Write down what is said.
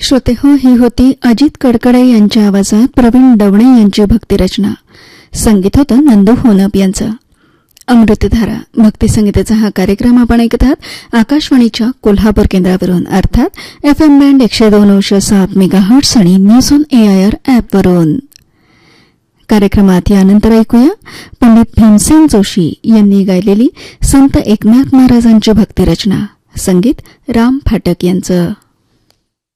श्रोते हो, ही होती अजित कडकडे यांच्या आवाजात प्रवीण डवणे यांची भक्तिरचना. संगीत होतं नंदू होनप यांचं. अमृतधारा भक्तिसंगीताचा हा कार्यक्रम आपण ऐकत आहात आकाशवाणीच्या कोल्हापूर केंद्रावरून, अर्थात FM बँड 102.7 मेगाहर्ट्झ आणि न्यूज ऑन AIR ॲपवरून. कार्यक्रमात यानंतर ऐकूया पंडित भीमसेन जोशी यांनी गायलेली संत एकनाथ महाराजांची भक्तिरचना. संगीत राम फाटक यांचं.